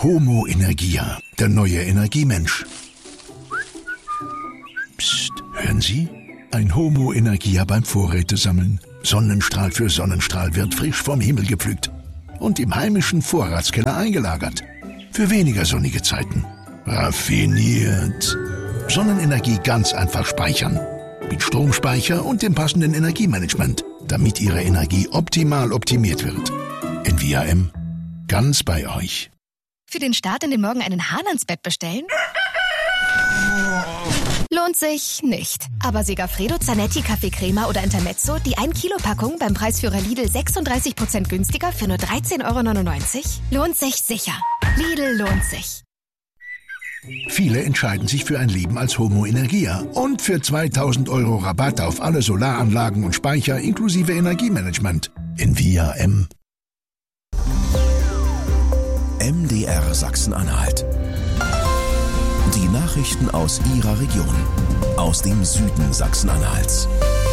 Homo Energia, der neue Energiemensch. Psst, hören Sie? Ein Homo Energia beim Vorrätesammeln. Sonnenstrahl für Sonnenstrahl wird frisch vom Himmel gepflückt und im heimischen Vorratskeller eingelagert. Für weniger sonnige Zeiten. Raffiniert. Sonnenenergie ganz einfach speichern. Mit Stromspeicher und dem passenden Energiemanagement, damit Ihre Energie optimal optimiert wird. Envia M. Ganz bei euch. Für den Start in den Morgen einen Hahn ans Bett bestellen? Lohnt sich nicht. Aber Segafredo, Zanetti, Kaffee-Crema oder Intermezzo, die 1-Kilo-Packung beim Preisführer Lidl 36% günstiger für nur 13,99 €? Lohnt sich sicher. Lidl lohnt sich. Viele entscheiden sich für ein Leben als Homo Energia und für 2.000 € Rabatt auf alle Solaranlagen und Speicher inklusive Energiemanagement. Envia M. MDR Sachsen-Anhalt. Die Nachrichten aus Ihrer Region, aus dem Süden Sachsen-Anhalts.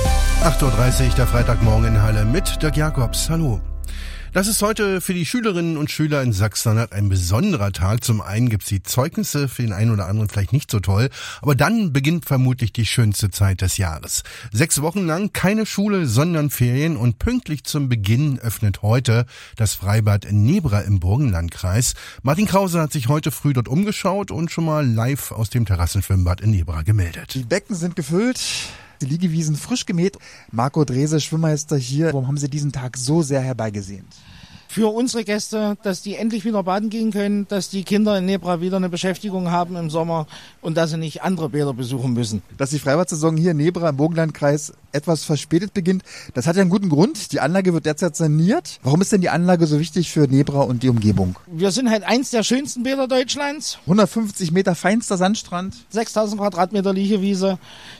8:30 Uhr, der Freitagmorgen in Halle mit Dirk Jakobs. Hallo. Das ist heute für die Schülerinnen und Schüler in Sachsen-Anhalt ein besonderer Tag. Zum einen gibt's die Zeugnisse, für den einen oder anderen vielleicht nicht so toll, aber dann beginnt vermutlich die schönste Zeit des Jahres. 6 Wochen lang keine Schule, sondern Ferien und pünktlich zum Beginn öffnet heute das Freibad in Nebra im Burgenlandkreis. Martin Krause hat sich heute früh dort umgeschaut und schon mal live aus dem Terrassenschwimmbad in Nebra gemeldet. Die Becken sind gefüllt. Die Liegewiesen frisch gemäht. Marco Drese, Schwimmmeister hier. Warum haben Sie diesen Tag so sehr herbeigesehnt? Für unsere Gäste, dass die endlich wieder baden gehen können, dass die Kinder in Nebra wieder eine Beschäftigung haben im Sommer und dass sie nicht andere Bäder besuchen müssen. Dass die Freibad-Saison hier in Nebra im Burgenlandkreis etwas verspätet beginnt, das hat ja einen guten Grund. Die Anlage wird derzeit saniert. Warum ist denn die Anlage so wichtig für Nebra und die Umgebung? Wir sind halt eins der schönsten Bäder Deutschlands. 150 Meter feinster Sandstrand. 6000 Quadratmeter Liegewiese,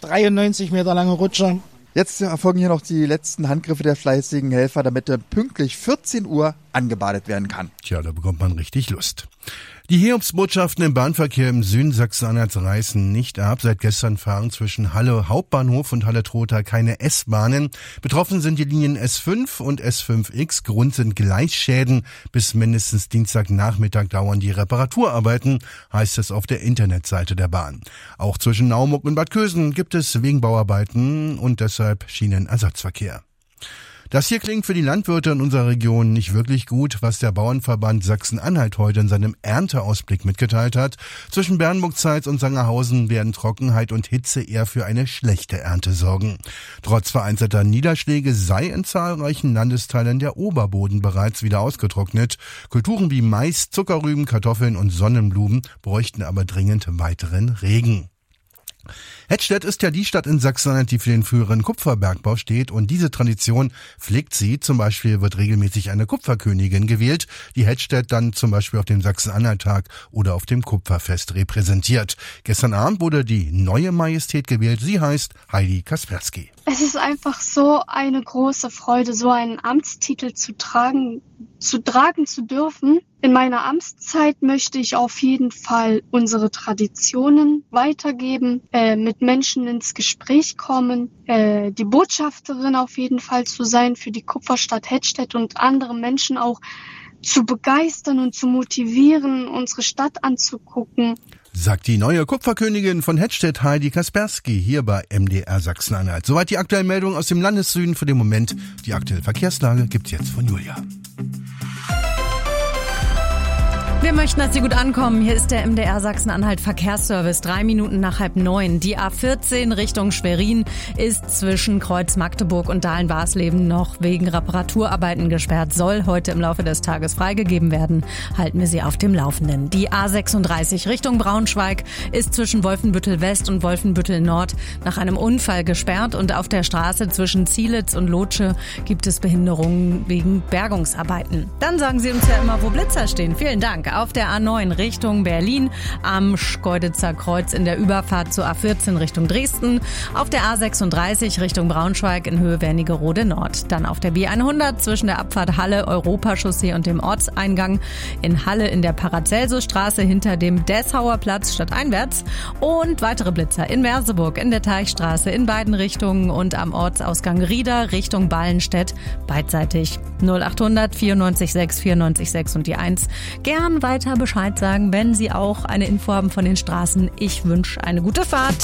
93 Meter lange Rutsche. Jetzt erfolgen hier noch die letzten Handgriffe der fleißigen Helfer, damit pünktlich 14 Uhr angebadet werden kann. Tja, da bekommt man richtig Lust. Die Hiobsbotschaften im Bahnverkehr im Süden Sachsen-Anhalts reißen nicht ab. Seit gestern fahren zwischen Halle Hauptbahnhof und Halle-Trotha keine S-Bahnen. Betroffen sind die Linien S5 und S5X. Grund sind Gleisschäden. Bis mindestens Dienstagnachmittag dauern die Reparaturarbeiten, heißt es auf der Internetseite der Bahn. Auch zwischen Naumburg und Bad Kösen gibt es wegen Bauarbeiten und deshalb Schienenersatzverkehr. Das hier klingt für die Landwirte in unserer Region nicht wirklich gut, was der Bauernverband Sachsen-Anhalt heute in seinem Ernteausblick mitgeteilt hat. Zwischen Bernburg-Zeitz und Sangerhausen werden Trockenheit und Hitze eher für eine schlechte Ernte sorgen. Trotz vereinzelter Niederschläge sei in zahlreichen Landesteilen der Oberboden bereits wieder ausgetrocknet. Kulturen wie Mais, Zuckerrüben, Kartoffeln und Sonnenblumen bräuchten aber dringend weiteren Regen. Hettstedt ist ja die Stadt in Sachsen-Anhalt, die für den früheren Kupferbergbau steht, und diese Tradition pflegt sie. Zum Beispiel wird regelmäßig eine Kupferkönigin gewählt, die Hettstedt dann zum Beispiel auf dem Sachsen-Anhalt-Tag oder auf dem Kupferfest repräsentiert. Gestern Abend wurde die neue Majestät gewählt. Sie heißt Heidi Kaspersky. Es ist einfach so eine große Freude, so einen Amtstitel zu tragen zu dürfen. In meiner Amtszeit möchte ich auf jeden Fall unsere Traditionen weitergeben, mit Menschen ins Gespräch kommen, die Botschafterin auf jeden Fall zu sein für die Kupferstadt Hettstedt und andere Menschen auch zu begeistern und zu motivieren, unsere Stadt anzugucken. Sagt die neue Kupferkönigin von Hettstedt, Heidi Kaspersky, hier bei MDR Sachsen-Anhalt. Soweit die aktuellen Meldungen aus dem Landessüden für den Moment. Die aktuelle Verkehrslage gibt's jetzt von Julia. Wir möchten, dass Sie gut ankommen. Hier ist der MDR Sachsen-Anhalt Verkehrsservice. 3 Minuten nach 8:30. Die A14 Richtung Schwerin ist zwischen Kreuz Magdeburg und Dahlen-Warsleben noch wegen Reparaturarbeiten gesperrt. Soll heute im Laufe des Tages freigegeben werden. Halten wir Sie auf dem Laufenden. Die A36 Richtung Braunschweig ist zwischen Wolfenbüttel West und Wolfenbüttel Nord nach einem Unfall gesperrt. Und auf der Straße zwischen Zielitz und Lotsche gibt es Behinderungen wegen Bergungsarbeiten. Dann sagen Sie uns ja immer, wo Blitzer stehen. Vielen Dank. Auf der A9 Richtung Berlin, am Schkeuditzer Kreuz in der Überfahrt zur A14 Richtung Dresden, auf der A36 Richtung Braunschweig in Höhe Wernigerode Nord, dann auf der B100 zwischen der Abfahrt Halle Europachaussee und dem Ortseingang in Halle in der Paracelsusstraße hinter dem Dessauer Platz stadteinwärts und weitere Blitzer in Merseburg in der Teichstraße in beiden Richtungen und am Ortsausgang Rieder Richtung Ballenstedt beidseitig. 0800 94 6 94 6 und die 1. Gern gerne weiter Bescheid sagen, wenn Sie auch eine Info haben von den Straßen. Ich wünsche eine gute Fahrt.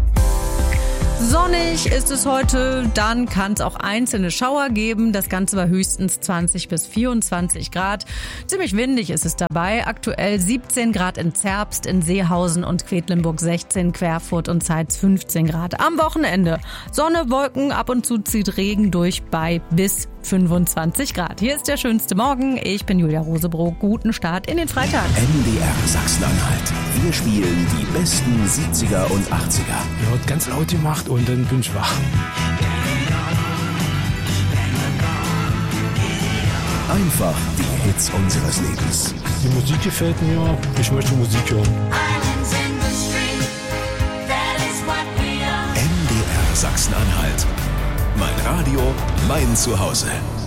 Sonnig ist es heute, dann kann es auch einzelne Schauer geben. Das Ganze bei höchstens 20 bis 24 Grad. Ziemlich windig ist es dabei. Aktuell 17 Grad in Zerbst, in Seehausen und Quedlinburg 16, Querfurt und Zeitz 15 Grad. Am Wochenende Sonne, Wolken, ab und zu zieht Regen durch bei bis 25 Grad. Hier ist der schönste Morgen. Ich bin Julia Rosebrock. Guten Start in den Freitag. MDR Sachsen-Anhalt. Wir spielen die besten 70er und 80er. Er hat ganz laut gemacht und dann bin ich wach. Einfach die Hits unseres Lebens. Die Musik gefällt mir. Ich möchte Musik hören. MDR Sachsen-Anhalt. Mein Radio, mein Zuhause.